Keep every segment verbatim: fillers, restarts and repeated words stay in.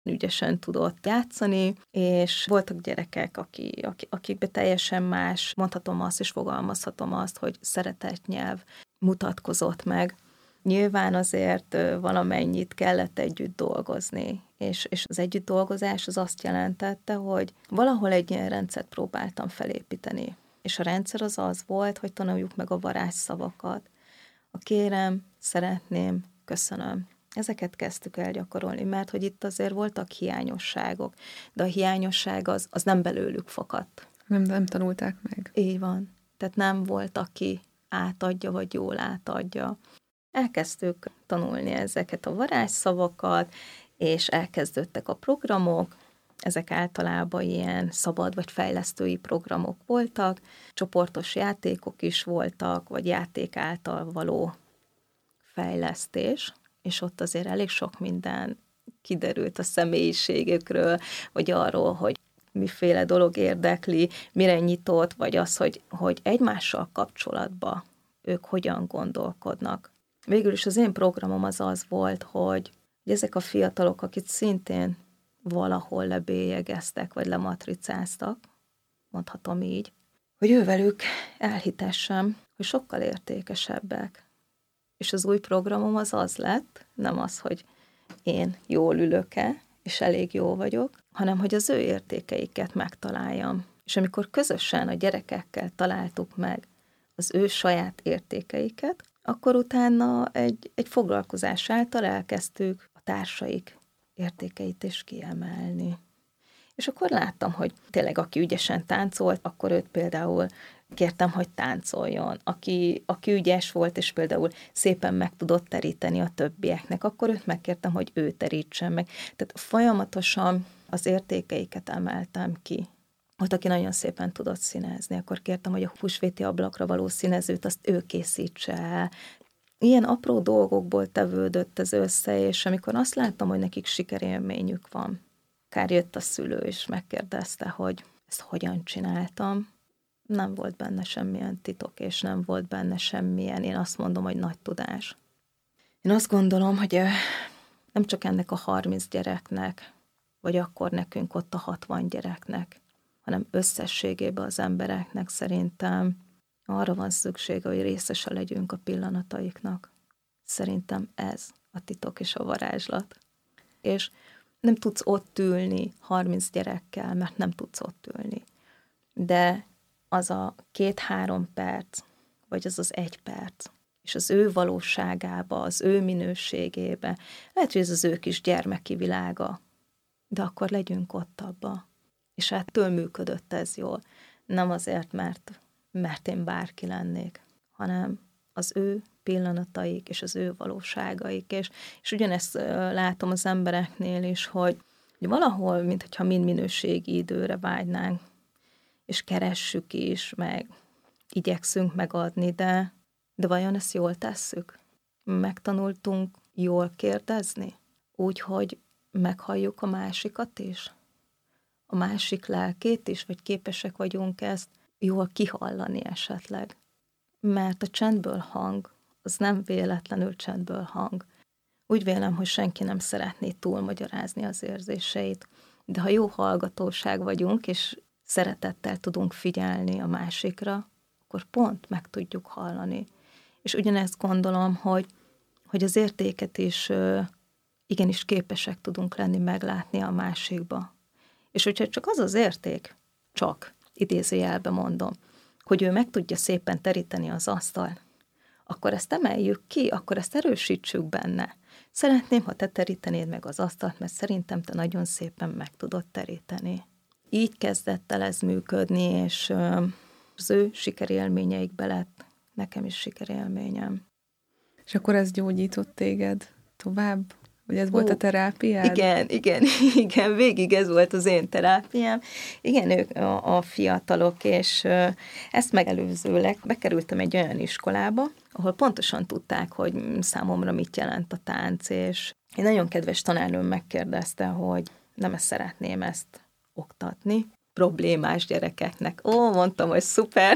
ügyesen tudott játszani, és voltak gyerekek, aki, aki, akikbe teljesen más, mondhatom azt, és fogalmazhatom azt, hogy szeretetnyelv mutatkozott meg. Nyilván azért valamennyit kellett együtt dolgozni, és, és az együtt dolgozás az azt jelentette, hogy valahol egy ilyen rendszert próbáltam felépíteni. És a rendszer az az volt, hogy tanuljuk meg a varázsszavakat. A kérem, szeretném, köszönöm. Ezeket kezdtük el gyakorolni, mert hogy itt azért voltak hiányosságok, de a hiányosság az, az nem belőlük fakadt. Nem, nem tanulták meg. Így van. Tehát nem volt, aki átadja, vagy jól átadja. Elkezdtük tanulni ezeket a varázsszavakat, és elkezdődtek a programok. Ezek általában ilyen szabad vagy fejlesztői programok voltak, csoportos játékok is voltak, vagy játék által való fejlesztés, és ott azért elég sok minden kiderült a személyiségükről, vagy arról, hogy miféle dolog érdekli, mire nyitott, vagy az, hogy, hogy egymással kapcsolatban ők hogyan gondolkodnak. Végül is az én programom az az volt, hogy ezek a fiatalok, akik szintén valahol lebélyegeztek, vagy lematricáztak, mondhatom így, hogy ővelük elhitessem, hogy sokkal értékesebbek. És az új programom az az lett, nem az, hogy én jól ülök-e, és elég jó vagyok, hanem hogy az ő értékeiket megtaláljam. És amikor közösen a gyerekekkel találtuk meg az ő saját értékeiket, akkor utána egy, egy foglalkozás által elkezdtük a társaik értékeit is kiemelni. És akkor láttam, hogy tényleg aki ügyesen táncolt, akkor őt például kértem, hogy táncoljon. Aki, aki ügyes volt, és például szépen meg tudott teríteni a többieknek, akkor őt megkértem, hogy ő terítsen meg. Tehát folyamatosan az értékeiket emeltem ki. Volt, aki nagyon szépen tudott színezni, akkor kértem, hogy a húsvéti ablakra való színezőt azt ő készítse el. Ilyen apró dolgokból tevődött ez össze, és amikor azt láttam, hogy nekik sikerélményük van, akár jött a szülő, és megkérdezte, hogy ezt hogyan csináltam, nem volt benne semmilyen titok, és nem volt benne semmilyen, én azt mondom, hogy nagy tudás. Én azt gondolom, hogy nem csak ennek a harminc gyereknek, vagy akkor nekünk ott a hatvan gyereknek, hanem összességében az embereknek szerintem arra van szüksége, hogy részese legyünk a pillanataiknak. Szerintem ez a titok és a varázslat. És nem tudsz ott ülni harminc gyerekkel, mert nem tudsz ott ülni. De az a két-három perc, vagy az az egy perc, és az ő valóságába, az ő minőségébe, lehet, hogy ez az ő kis gyermeki világa, de akkor legyünk ott abba. És ettől működött ez jól. Nem azért, mert, mert én bárki lennék, hanem az ő pillanataik, és az ő valóságaik, és, és ugyanezt látom az embereknél is, hogy, hogy valahol, mintha mind minőségi időre vágynánk, és keressük is, meg igyekszünk megadni, de, de vajon ezt jól tesszük? Megtanultunk jól kérdezni? Úgy, hogy meghalljuk a másikat is? A másik lelkét is, vagy képesek vagyunk ezt jól kihallani esetleg? Mert a csendből hang, az nem véletlenül csendből hang. Úgy vélem, hogy senki nem szeretné túlmagyarázni az érzéseit, de ha jó hallgatóság vagyunk, és szeretettel tudunk figyelni a másikra, akkor pont meg tudjuk hallani. És ugyanezt gondolom, hogy, hogy az értéket is igenis képesek tudunk lenni meglátni a másikba. És hogyha csak az az érték, csak idézőjelben mondom, hogy ő meg tudja szépen teríteni az asztalt, akkor ezt emeljük ki, akkor ezt erősítsük benne. Szeretném, ha te terítenéd meg az asztalt, mert szerintem te nagyon szépen meg tudod teríteni. Így kezdett el ez működni, és az ő sikerélményeikbe lett nekem is sikerélményem. És akkor ez gyógyított téged tovább? Hogy ez volt Ó, a terápiád? Igen, igen, igen, végig ez volt az én terápiám. Igen, ők a, a fiatalok, és ezt megelőzőleg bekerültem egy olyan iskolába, ahol pontosan tudták, hogy számomra mit jelent a tánc, és egy nagyon kedves tanárnőm megkérdezte, hogy nem ezt szeretném ezt oktatni problémás gyerekeknek. Ó, mondtam, hogy szuper,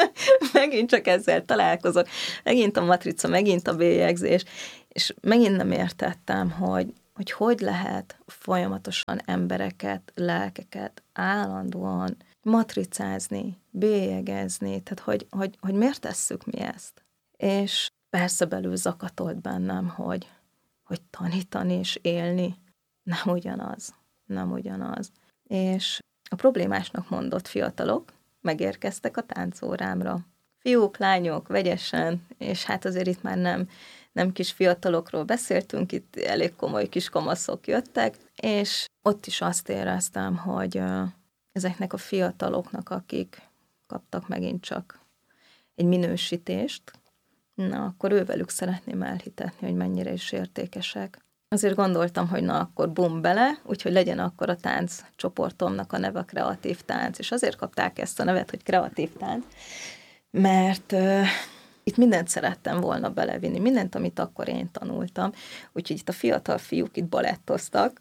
megint csak ezzel találkozok, megint a matrica, megint a bélyegzés, és megint nem értettem, hogy hogy hogy lehet folyamatosan embereket, lelkeket állandóan matricázni, bélyegezni, tehát hogy, hogy, hogy miért tesszük mi ezt. És persze belül zakatolt bennem, hogy, hogy tanítani és élni nem ugyanaz, nem ugyanaz. És a problémásnak mondott fiatalok megérkeztek a táncórámra. Fiúk, lányok, vegyesen, és hát azért itt már nem, nem kis fiatalokról beszéltünk, itt elég komoly kis kamaszok jöttek, és ott is azt éreztem, hogy ezeknek a fiataloknak, akik kaptak megint csak egy minősítést, na, akkor ővelük szeretném elhitetni, hogy mennyire is értékesek. Azért gondoltam, hogy na, akkor bum bele, úgyhogy legyen akkor a tánc csoportomnak a neve a kreatív tánc, és azért kapták ezt a nevet, hogy kreatív tánc, mert uh, itt mindent szerettem volna belevinni, mindent, amit akkor én tanultam, úgyhogy itt a fiatal fiúk itt balettoztak,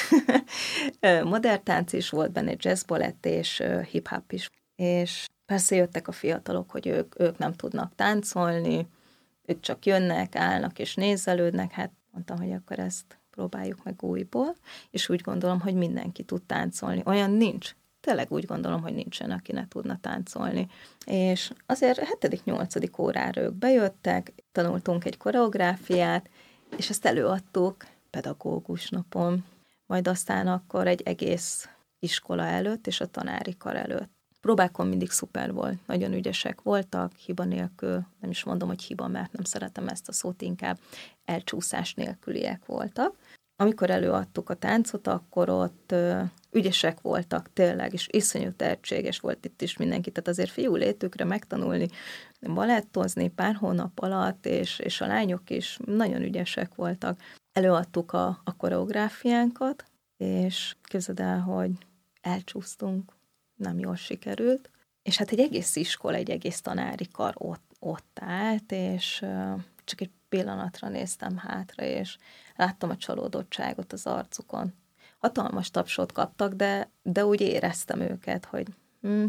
modern tánc is volt benne, jazz balett és uh, hip-hop is, és persze jöttek a fiatalok, hogy ők, ők nem tudnak táncolni, ők csak jönnek, állnak és nézelődnek, hát mondtam, hogy akkor ezt próbáljuk meg újból, és úgy gondolom, hogy mindenki tud táncolni. Olyan nincs. Tényleg úgy gondolom, hogy nincsen, aki ne tudna táncolni. És azért hetedik-nyolcadik órára ők bejöttek, tanultunk egy koreográfiát, és ezt előadtuk pedagógus napon, majd aztán akkor egy egész iskola előtt és a tanári kar előtt. Próbákon mindig szuper volt, nagyon ügyesek voltak, hiba nélkül, nem is mondom, hogy hiba, mert nem szeretem ezt a szót, inkább elcsúszás nélküliek voltak. Amikor előadtuk a táncot, akkor ott ö, ügyesek voltak tényleg, és iszonyú tehetséges volt itt is mindenki, tehát azért fiú létükre megtanulni balettozni pár hónap alatt, és, és a lányok is nagyon ügyesek voltak. Előadtuk a, a koreográfiánkat, és képzeld el, hogy elcsúsztunk, nem jól sikerült, és hát egy egész iskola, egy egész tanári kar ott, ott állt, és uh, csak egy pillanatra néztem hátra, és láttam a csalódottságot az arcukon. Hatalmas tapsot kaptak, de, de úgy éreztem őket, hogy hm,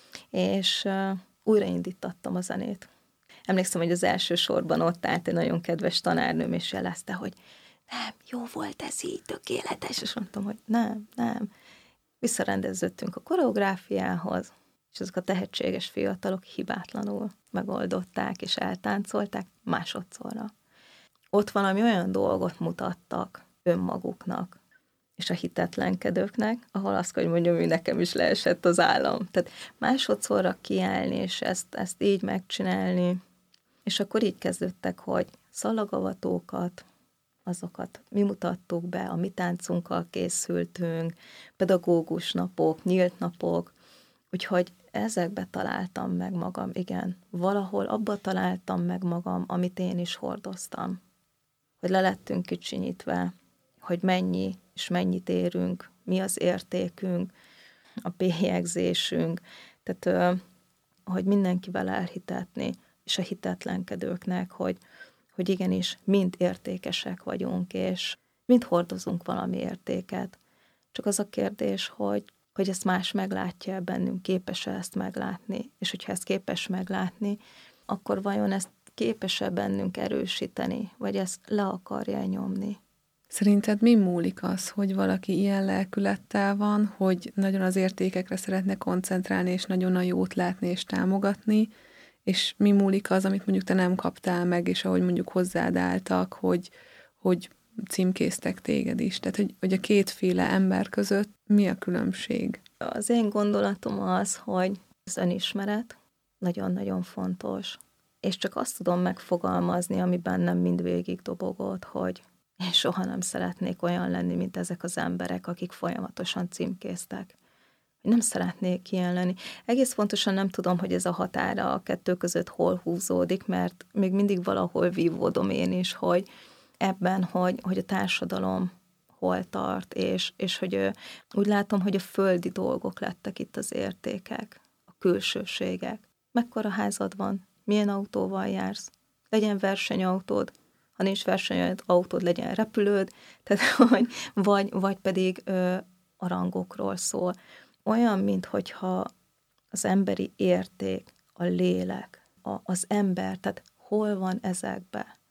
és uh, újraindítattam a zenét. Emlékszem, hogy az első sorban ott állt egy nagyon kedves tanárnőm, és jelezte, hogy nem, jó volt ez így, tökéletes, és mondtam, hogy nem, nem. Visszarendeződtünk a koreográfiához, és azok a tehetséges fiatalok hibátlanul megoldották és eltáncolták másodszorra. Ott valami olyan dolgot mutattak önmaguknak és a hitetlenkedőknek, ahol azt kell, hogy mondjam, hogy nekem is leesett az állam. Tehát másodszorra kiállni, és ezt, ezt így megcsinálni, és akkor így kezdődtek, hogy szalagavatókat, azokat mi mutattuk be, a mi táncunkkal készültünk, pedagógus napok, nyílt napok, úgyhogy ezekbe találtam meg magam, igen. Valahol abba találtam meg magam, amit én is hordoztam. Hogy le lettünk kicsinyítve, hogy mennyi és mennyit érünk, mi az értékünk, a bélyegzésünk, tehát hogy mindenkivel elhitetni, és a hitetlenkedőknek, hogy hogy igenis mind értékesek vagyunk, és mind hordozunk valami értéket. Csak az a kérdés, hogy, hogy ezt más meglátja bennünk, képes-e ezt meglátni, és hogyha ezt képes meglátni, akkor vajon ezt képes-e bennünk erősíteni, vagy ezt le akarja nyomni. Szerinted mi múlik az, hogy valaki ilyen lelkülettel van, hogy nagyon az értékekre szeretne koncentrálni, és nagyon a jót látni és támogatni, és mi múlik az, amit mondjuk te nem kaptál meg, és ahogy mondjuk hozzád álltak, hogy, hogy címkéztek téged is. Tehát, hogy, hogy a kétféle ember között mi a különbség? Az én gondolatom az, hogy az önismeret nagyon-nagyon fontos, és csak azt tudom megfogalmazni, ami bennem mindvégig dobogott, hogy én soha nem szeretnék olyan lenni, mint ezek az emberek, akik folyamatosan címkéztek. Nem szeretnék ilyen lenni. Egész pontosan nem tudom, hogy ez a határa a kettő között hol húzódik, mert még mindig valahol vívódom én is, hogy ebben, hogy, hogy a társadalom hol tart, és, és hogy úgy látom, hogy a földi dolgok lettek itt az értékek, a külsőségek. Mekkora házad van? Milyen autóval jársz? Legyen versenyautód, ha nincs versenyautód, legyen repülőd, tehát, hogy, vagy, vagy pedig ö, a rangokról szól. Olyan, minthogyha az emberi érték, a lélek, a, az ember, tehát hol van ezekbe?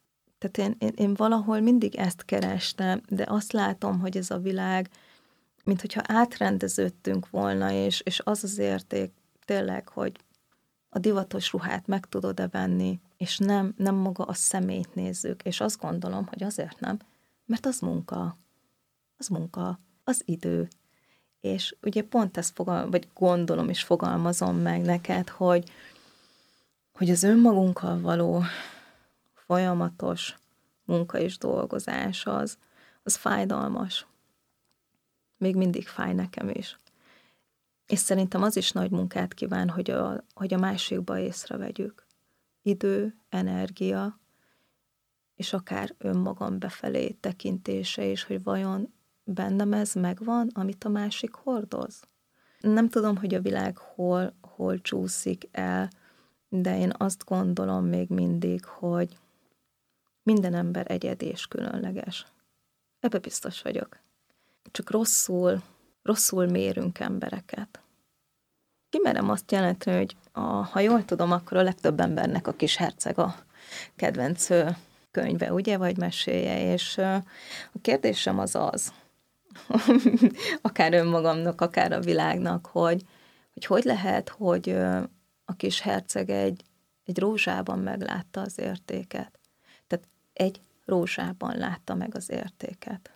Tehát én, én, én valahol mindig ezt kerestem, de azt látom, hogy ez a világ, mint hogyha átrendeződtünk volna, és, és az az érték tényleg, hogy a divatos ruhát meg tudod-e venni, és nem, nem maga a személyt nézzük, és azt gondolom, hogy azért nem, mert az munka, az munka, az idő. És ugye pont ezt fogal, vagy gondolom és fogalmazom meg neked, hogy, hogy az önmagunkkal való folyamatos munka és dolgozás az, az fájdalmas. Még mindig fáj nekem is. És szerintem az is nagy munkát kíván, hogy a, hogy a másikba észrevegyük. Idő, energia, és akár önmagam befelé tekintése is, hogy vajon bennem ez megvan, amit a másik hordoz. Nem tudom, hogy a világ hol, hol csúszik el, de én azt gondolom még mindig, hogy minden ember egyedi és különleges. Ebbe biztos vagyok. Csak rosszul, rosszul mérünk embereket. Kimerem azt jelenteni, hogy a, ha jól tudom, akkor a legtöbb embernek a Kis herceg a kedvenc könyve, ugye, vagy meséje, és a kérdésem az az, akár önmagamnak, akár a világnak, hogy hogy, hogy lehet, hogy a Kis herceg egy, egy rózsában meglátta az értéket. Tehát egy rózsában látta meg az értéket.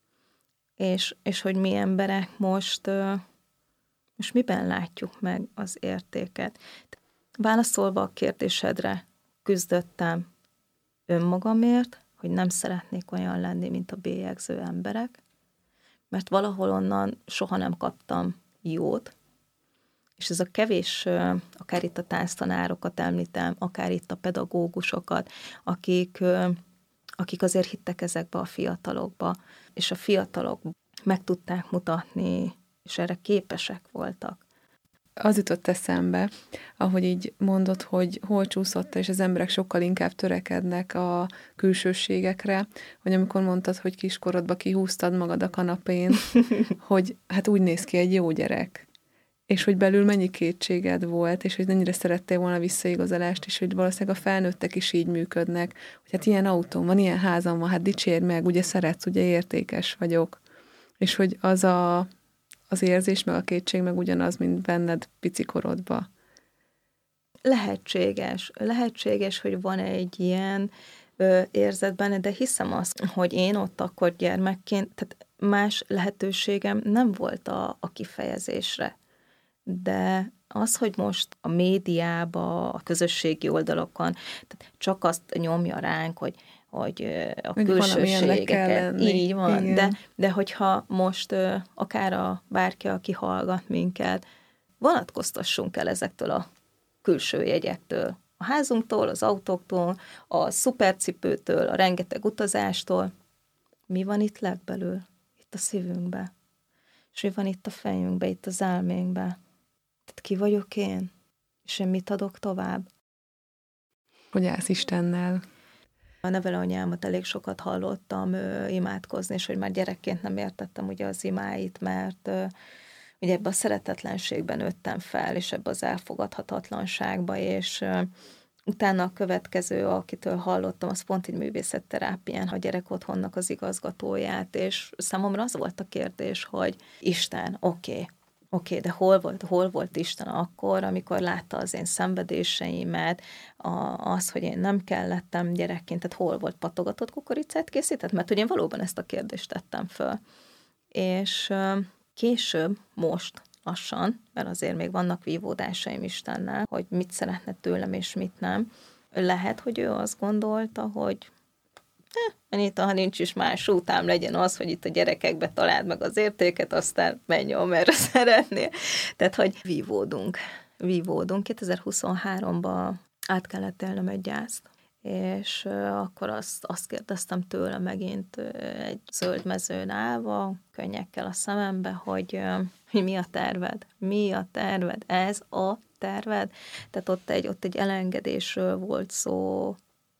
És, és hogy mi emberek most, most miben látjuk meg az értéket. Válaszolva a kérdésedre, küzdöttem önmagamért, hogy nem szeretnék olyan lenni, mint a bélyegző emberek, mert valahol onnan soha nem kaptam jót, és ez a kevés, akár itt a tánctanárokat említem, akár itt a pedagógusokat, akik, akik azért hittek ezekbe a fiatalokba, és a fiatalok meg tudták mutatni, és erre képesek voltak. Az jutott eszembe, ahogy így mondod, hogy hol csúszott, és az emberek sokkal inkább törekednek a külsőségekre, hogy amikor mondtad, hogy kiskorodba kihúztad magad a kanapén, hogy hát úgy néz ki egy jó gyerek, és hogy belül mennyi kétséged volt, és hogy mennyire szerettél volna visszaigazolást, és hogy valószínűleg a felnőttek is így működnek, hogy hát ilyen autóm van, ilyen házam van, hát dicsérd meg, ugye szeretsz, ugye értékes vagyok. És hogy az a az érzés, meg a kétség meg ugyanaz, mint benned picikorodba. Lehetséges. Lehetséges, hogy van egy ilyen ö, érzet benne, de hiszem azt, hogy én ott akkor gyermekként, tehát más lehetőségem nem volt a, a kifejezésre. De az, hogy most a médiába, a közösségi oldalokon, tehát csak azt nyomja ránk, hogy hogy a hogy külsőségeket, így van, de, de hogyha most akár a bárki, aki hallgat minket, vonatkoztassunk el ezektől a külső jegyektől, a házunktól, az autóktól, a szupercipőtől, a rengeteg utazástól. Mi van itt legbelül? Itt a szívünkbe. És mi van itt a fejünkbe, itt az elménkbe? Tehát ki vagyok én? És én mit adok tovább? Hogy állsz Istennel? A nevelőanyámat elég sokat hallottam ö, imádkozni, és hogy már gyerekként nem értettem ugye az imáit, mert ö, ugye ebbe a szeretetlenségben nőttem fel, és ebbe az elfogadhatatlanságba, és ö, utána a következő, akitől hallottam, az pont egy művészetterápián, a gyerek otthonnak az igazgatóját, és számomra az volt a kérdés, hogy Isten, oké, okay, Oké, okay, de hol volt, hol volt Isten akkor, amikor látta az én szenvedéseimet, a, az, hogy én nem kellettem gyerekként, tehát hol volt patogatott kukoricát készített? Mert hogy én valóban ezt a kérdést tettem föl. És később, most lassan, mert azért még vannak vívódásaim Istennel, hogy mit szeretne tőlem és mit nem, lehet, hogy ő azt gondolta, hogy Eh, Anita, ha nincs is más útám, legyen az, hogy itt a gyerekekbe találd meg az értéket, aztán menj, amerre szeretnél. Tehát, hogy vívódunk. Vívódunk. kétezer-huszonháromban át kellett élnem egy gyászt, és uh, akkor azt, azt kérdeztem tőle megint uh, egy zöld mezőn állva, könnyekkel a szemembe, hogy, uh, hogy mi a terved? Mi a terved? Ez a terved? Tehát ott egy, ott egy elengedésről volt szó,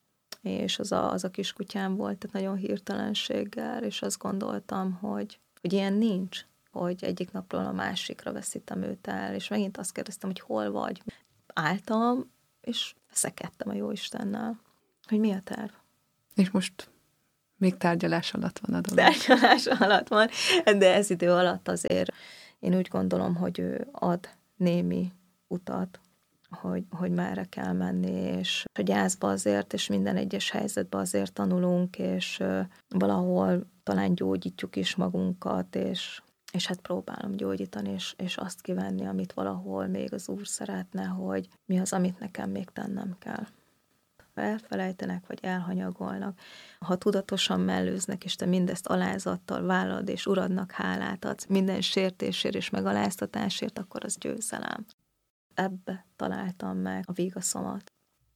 és az a, az a kiskutyám volt, tehát nagyon hirtelenséggel, és azt gondoltam, hogy, hogy ilyen nincs, hogy egyik napról a másikra veszítem őt el, és megint azt kérdeztem, hogy hol vagy. Álltam, és veszekedtem a Jóistennel, hogy mi a terv. És most még tárgyalás alatt van a dolog. Tárgyalás alatt van, de ez idő alatt azért én úgy gondolom, hogy ő ad némi utat, hogy, hogy merre kell menni, és a gyászba azért, és minden egyes helyzetben azért tanulunk, és valahol talán gyógyítjuk is magunkat, és, és hát próbálom gyógyítani, és, és azt kivenni, amit valahol még az Úr szeretne, hogy mi az, amit nekem még tennem kell. Ha elfelejtenek, vagy elhanyagolnak, ha tudatosan mellőznek, és te mindezt alázattal vállalod, és Uradnak hálát adsz minden sértésért és megaláztatásért, akkor az győzelem. Ebbe találtam meg a vigaszomat.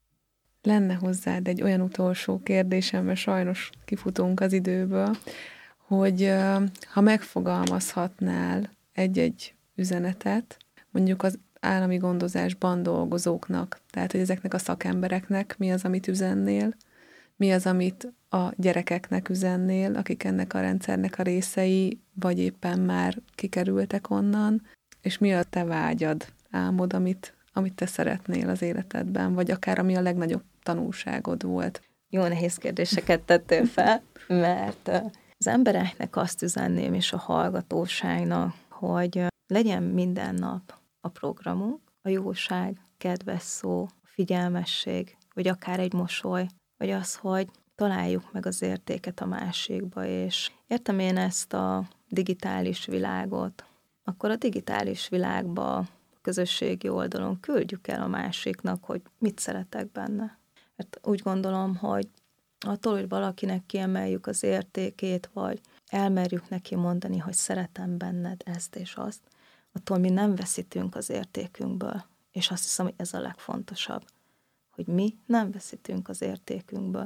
Lenne hozzád egy olyan utolsó kérdésem, mert sajnos kifutunk az időből, hogy ha megfogalmazhatnál egy-egy üzenetet, mondjuk az állami gondozásban dolgozóknak, tehát hogy ezeknek a szakembereknek mi az, amit üzennél, mi az, amit a gyerekeknek üzennél, akik ennek a rendszernek a részei, vagy éppen már kikerültek onnan, és mi a te vágyad, álmod, amit, amit te szeretnél az életedben, vagy akár ami a legnagyobb tanulságod volt. Jó nehéz kérdéseket tettél fel, mert az embereknek azt üzenném, és a hallgatóságnak, hogy legyen minden nap a programunk, a jóság, kedves szó, a figyelmesség, vagy akár egy mosoly, vagy az, hogy találjuk meg az értéket a másikba, és értem én ezt a digitális világot, akkor a digitális világba, a közösségi oldalon küldjük el a másiknak, hogy mit szeretek benne. Mert úgy gondolom, hogy attól, hogy valakinek kiemeljük az értékét, vagy elmerjük neki mondani, hogy szeretem benned ezt és azt, attól mi nem veszítünk az értékünkből. És azt hiszem, hogy ez a legfontosabb, hogy mi nem veszítünk az értékünkből.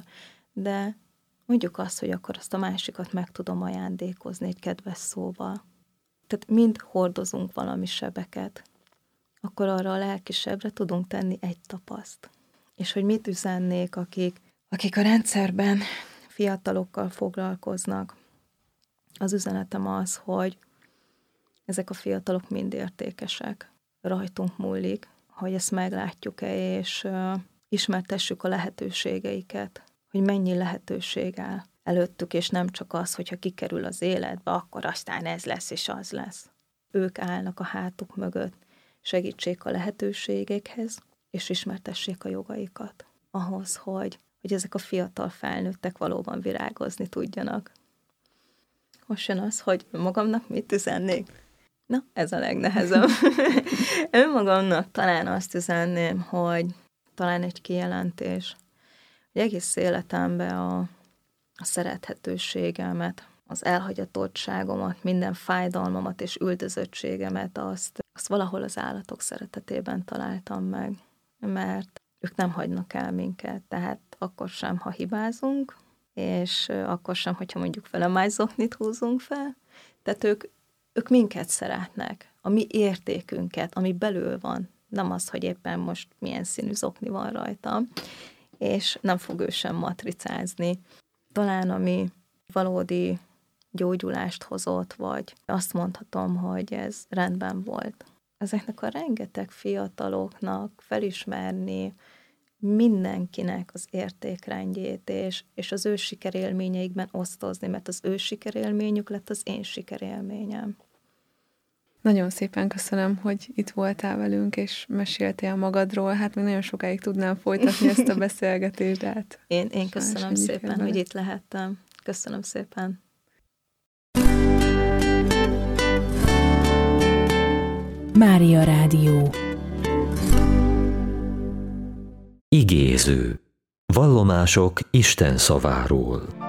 De mondjuk azt, hogy akkor azt a másikat meg tudom ajándékozni egy kedves szóval. Tehát mind hordozunk valami sebeket, akkor arra a lelkisebbre tudunk tenni egy tapaszt. És hogy mit üzennék, akik, akik a rendszerben fiatalokkal foglalkoznak. Az üzenetem az, hogy ezek a fiatalok mind értékesek. Rajtunk múlik, hogy ezt meglátjuk-e, és uh, ismertessük a lehetőségeiket, hogy mennyi lehetőség áll előttük, és nem csak az, hogyha kikerül az életbe, akkor aztán ez lesz, és az lesz. Ők állnak a hátuk mögött, segítsék a lehetőségekhez, és ismertessék a jogaikat. Ahhoz, hogy, hogy ezek a fiatal felnőttek valóban virágozni tudjanak. Most jön az, hogy magamnak mit üzennék? Na, ez a legnehezebb. Önmagamnak talán azt üzenném, hogy talán egy kijelentés, hogy egész életemben a, a szerethetőségemet, az elhagyatottságomat, minden fájdalmamat és üldözöttségemet, azt, azt valahol az állatok szeretetében találtam meg, mert ők nem hagynak el minket, tehát akkor sem, ha hibázunk, és akkor sem, hogyha mondjuk felemájzoknit húzunk fel, tehát ők, ők minket szeretnek, a mi értékünket, ami belül van, nem az, hogy éppen most milyen színű zokni van rajtam, és nem fog ő sem matricázni. Talán ami valódi gyógyulást hozott, vagy azt mondhatom, hogy ez rendben volt. Ezeknek a rengeteg fiataloknak felismerni mindenkinek az értékrendjét, és, és az ő sikerélményeikben osztozni, mert az ő sikerélményük lett az én sikerélményem. Nagyon szépen köszönöm, hogy itt voltál velünk, és meséltél magadról. Hát még nagyon sokáig tudnám folytatni ezt a beszélgetést, de hát... Én, én köszönöm szépen, hogy itt lehettem. Köszönöm szépen. Mária Rádió. Igéző. Vallomások Isten szaváról.